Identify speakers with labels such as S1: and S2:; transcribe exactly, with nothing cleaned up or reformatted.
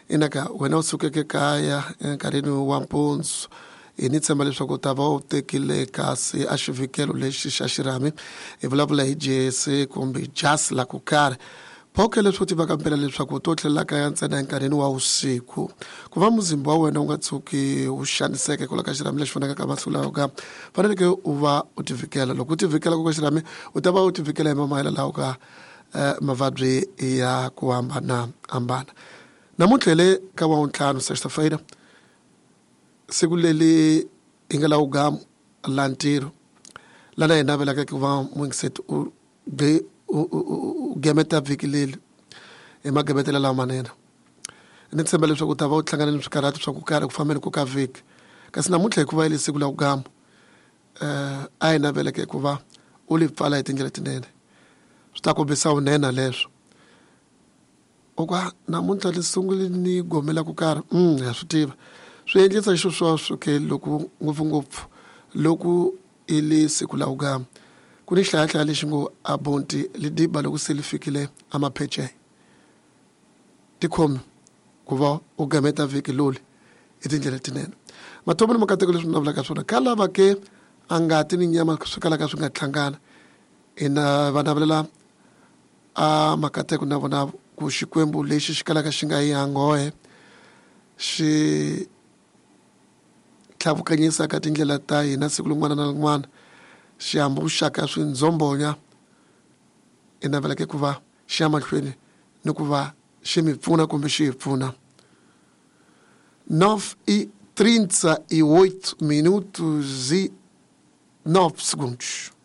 S1: inaka wena u sukeke kaya nkarhini wa mpundzu hi ni tshemba leswaku u ta va u tekile kasi a xivikelo lexi xa xirhami hi vulavula hi jesi kumbe jasi la ku karhi phoke leswi u tivaka mpela leswaku u to tlhelela kaya ntsena enkarhini wa vusiku ku va muzimba wa wena u nga tshuki wu xaniseke kwala ka xirhami lexi fanaka ka mahlulawo ka faneleke u va u tivikela loko u tivikela ku ka xirhami u ta va u tivikela hi mamayela lawo ka mavabyi ya ku hambanahambana namuntlha le ka wa untlhanu sexta faida siku leli hi nga lawu ga la ntirho lana hi navelaka ku va mwingiseti u u gemeta vhiki leli hi magemetela lawa manene ni tshemba leswaku u ta va u hlangana ni swikarhati swa ku karhi ku fambeni ku ka vhiki kasi namuntlha hikuva hi le siku la ku gamu a hi naveleke ku va u li pfala hi tindlela tinene swi ta kombisa unena leswo u ka namuntlha li sunguli ni gomela ku karhi um ya swi tiva swi endlisa xo swa swi loko ngopfungopfu loko i le siku la ku gamu ku ni hlayahlaya lexi ngo a bonti li diba loko se li fikile amaphece ti khomi ku va u gameta vhiki loli hi tindlela tinene matomo ni makateko leswi na vulaka swona ka lava ke a ngati ni nyama swi kalaka swi nga hlangana ina va navelela a makateko na vona ku xikwembu lexi xi kalaka xi nga yangohe xi tlhavukanyisa ka tindlela ta hina siku lin'wana na lin'wana xihambu vuxaka swi ndzombonya i naveleke ku va xi ya mahlweni ni ku va xi mi pfuna kumbe xi hi pfuna nove e trinta e oito minutos e nove segundos.